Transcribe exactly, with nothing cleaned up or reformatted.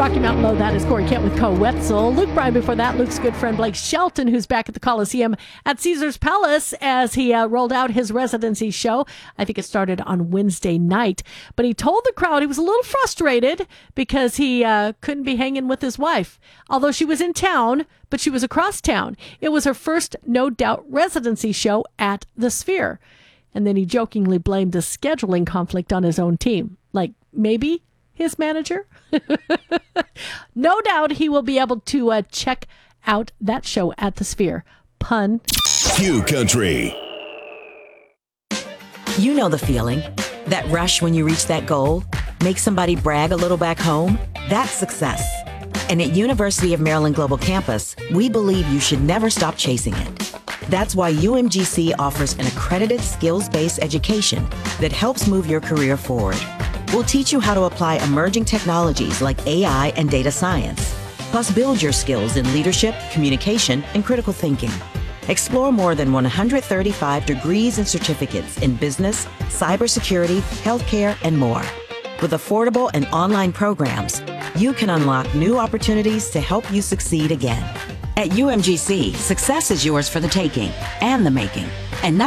Rocky Mountain Low, that is Corey Kent with Co Wetzel. Luke Bryan before that, Luke's good friend Blake Shelton, who's back at the Coliseum at Caesars Palace as he uh, rolled out his residency show. I think it started on Wednesday night. But he told the crowd he was a little frustrated because he uh, couldn't be hanging with his wife. Although she was in town, but she was across town. It was her first No Doubt residency show at the Sphere. And then he jokingly blamed the scheduling conflict on his own team. Like, maybe his manager? No doubt he will be able to uh, check out that show at the Sphere. Pun. Q Country. You know the feeling. That rush when you reach that goal. Make somebody brag a little back home. That's success. And at University of Maryland Global Campus, we believe you should never stop chasing it. That's why U M G C offers an accredited skills-based education that helps move your career forward. We'll teach you how to apply emerging technologies like A I and data science, plus build your skills in leadership, communication, and critical thinking. Explore more than one hundred thirty-five degrees and certificates in business, cybersecurity, healthcare, and more. With affordable and online programs, you can unlock new opportunities to help you succeed again. At U M G C, success is yours for the taking and the making, and nothing